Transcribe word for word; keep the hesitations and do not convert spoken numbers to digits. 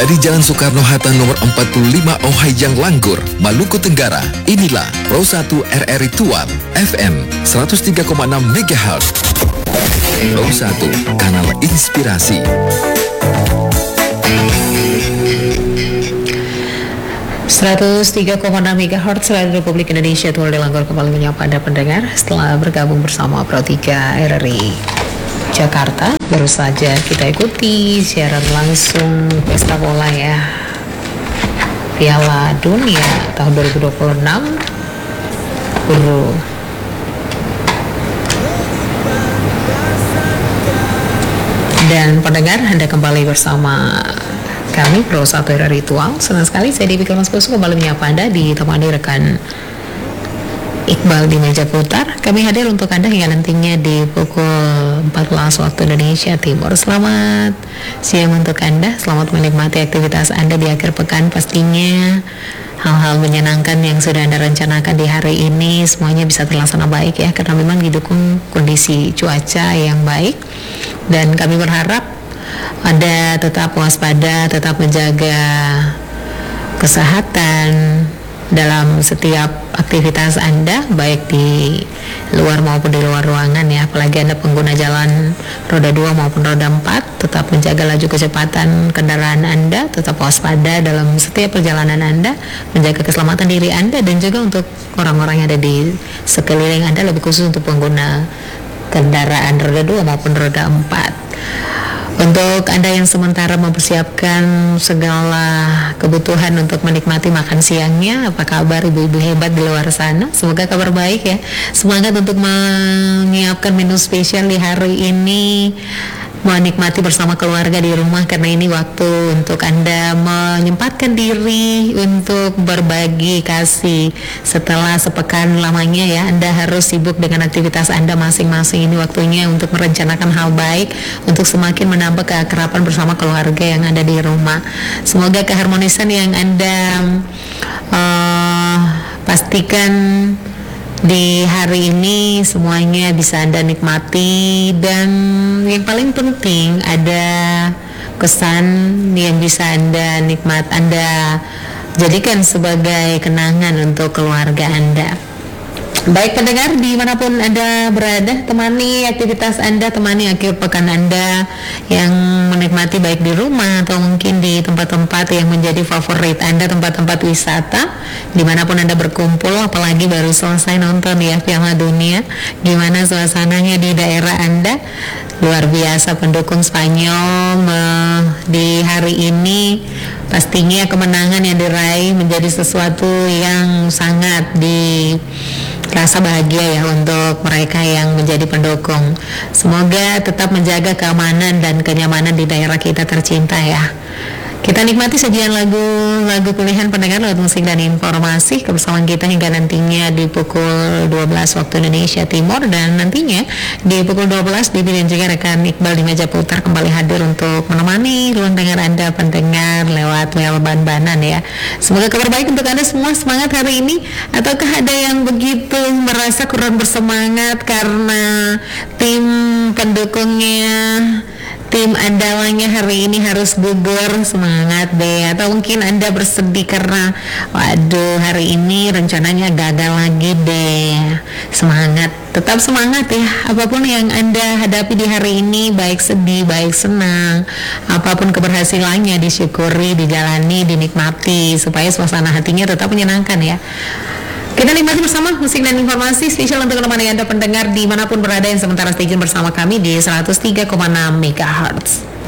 Dari Jalan Soekarno-Hatta nomor empat puluh lima Ohayang Langgur, Maluku Tenggara, inilah Pro satu R R I Tual, F M seratus tiga koma enam megahertz. Pro satu, kanal inspirasi. seratus tiga koma enam megahertz Radio Republik Indonesia, Tual di Langgur kembali menyapa Anda pendengar setelah bergabung bersama Pro tiga R R I Jakarta. Baru saja kita ikuti siaran langsung pesta bola ya, Piala Dunia tahun dua ribu dua puluh enam. Buru. Dan pendengar, Anda kembali bersama kami Pro satu R R I Tual. Senang sekali saya Dewi Kalmaskusu kembali menyapa Anda ditemani rekan Iqbal di meja putar. Kami hadir untuk Anda hingga nantinya di pukul empat belas waktu Indonesia Timur. Selamat siang untuk Anda, selamat menikmati aktivitas Anda di akhir pekan. Pastinya hal-hal menyenangkan yang sudah Anda rencanakan di hari ini semuanya bisa terlaksana baik ya, karena memang didukung kondisi cuaca yang baik. Dan kami berharap Anda tetap waspada, tetap menjaga kesehatan dalam setiap aktivitas Anda, baik di luar maupun di luar ruangan ya. Apalagi Anda pengguna jalan roda dua maupun roda empat, tetap menjaga laju kecepatan kendaraan Anda, tetap waspada dalam setiap perjalanan Anda, menjaga keselamatan diri Anda dan juga untuk orang-orang yang ada di sekeliling Anda, lebih khusus untuk pengguna kendaraan roda dua maupun roda empat. Untuk Anda yang sementara mempersiapkan segala kebutuhan untuk menikmati makan siangnya, apa kabar ibu-ibu hebat di luar sana? Semoga kabar baik ya. Semangat untuk menyiapkan menu spesial di hari ini, menikmati bersama keluarga di rumah, karena ini waktu untuk Anda menyempatkan diri untuk berbagi kasih setelah sepekan lamanya ya. Anda harus sibuk dengan aktivitas Anda masing-masing. Ini waktunya untuk merencanakan hal baik untuk semakin menambah keakraban bersama keluarga yang ada di rumah. Semoga keharmonisan yang Anda uh, pastikan di hari ini semuanya bisa Anda nikmati, dan yang paling penting ada kesan yang bisa Anda nikmat, Anda jadikan sebagai kenangan untuk keluarga Anda. Baik pendengar, dimanapun Anda berada, temani aktivitas Anda, temani akhir pekan Anda yang menikmati baik di rumah atau mungkin di tempat-tempat yang menjadi favorit Anda, tempat-tempat wisata dimanapun Anda berkumpul. Apalagi baru selesai nonton ya Piala Dunia, gimana suasananya di daerah Anda? Luar biasa pendukung Spanyol uh, di hari ini. Pastinya kemenangan yang diraih menjadi sesuatu yang sangat di rasa bahagia ya untuk mereka yang menjadi pendukung. Semoga tetap menjaga keamanan dan kenyamanan di daerah kita tercinta ya. Kita nikmati sajian lagu-lagu pilihan pendengar lewat musik dan informasi kebersamaan kita hingga nantinya di pukul dua belas waktu Indonesia Timur, dan nantinya di pukul dua belas Bibi dan juga rekan Iqbal di meja putar kembali hadir untuk menemani ruang dengar Anda pendengar lewat mail ban-banan ya. Semoga kabar baik untuk Anda semua. Semangat hari ini. Ataukah ada yang begitu merasa kurang bersemangat karena tim pendukungnya, tim andalanya hari ini harus gugur? Semangat deh. Atau mungkin Anda bersedih karena waduh hari ini rencananya gagal lagi deh. Semangat, tetap semangat ya. Apapun yang Anda hadapi di hari ini, baik sedih, baik senang, apapun keberhasilannya disyukuri, dijalani, dinikmati supaya suasana hatinya tetap menyenangkan ya. Kita nikmati bersama musik dan informasi spesial untuk menemani Anda pendengar dimanapun berada yang sementara stay tune bersama kami di seratus tiga koma enam megahertz.